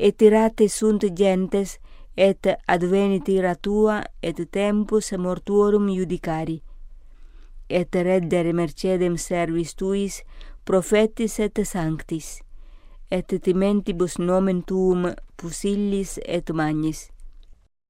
et tirate sunt gentes, et advenit ira tua, et tempus mortuorum judicari. Et reddere mercedem servis tuis, prophetis et sanctis, et timentibus nomen tuum pusillis et magnis.